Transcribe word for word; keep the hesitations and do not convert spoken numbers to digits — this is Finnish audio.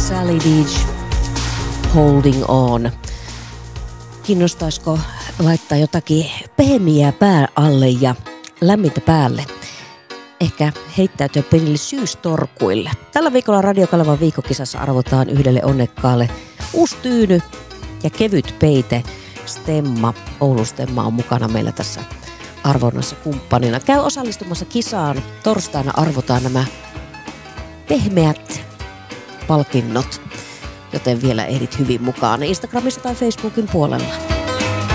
Sally Deej, Holding On. Kiinnostaisiko laittaa jotakin pehmiä pää alle ja lämmintä päälle? Ehkä heittäytyä pienille syystorkuille. Tällä viikolla Radiokalevan viikkokisassa arvotaan yhdelle onnekkaalle uusi tyyny ja kevyt peite. Stemma, Oulun Stemma on mukana meillä tässä arvonnassa kumppanina. Käy osallistumassa kisaan. Torstaina arvotaan nämä pehmeät palkinnot, joten vielä ehdit hyvin mukaan Instagramissa tai Facebookin puolella.